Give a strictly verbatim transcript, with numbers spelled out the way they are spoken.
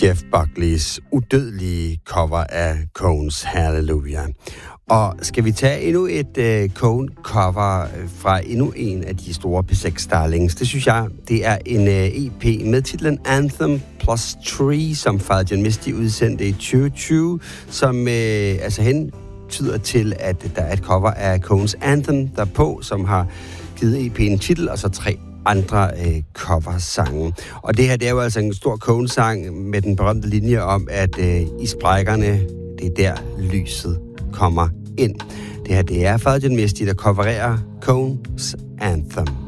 Jeff Buckley's udødelige cover af Cones Hallelujah. Og skal vi tage endnu et uh, Coen-cover fra endnu en af de store P seks Darlings? Det synes jeg, det er en uh, E P med titlen Anthem Plus Tree, som Father Misty udsendte i tyve tyve, som uh, altså hentyder til, at der er et cover af Coens Anthem derpå, som har givet E P'en titel, og så tre andre øh, coversange. Og det her, det er jo altså en stor Coen-sang med den berømte linje om, at øh, i sprækkerne, det er der lyset kommer ind. Det her, det er Father Misty, der covererer Coens Anthem.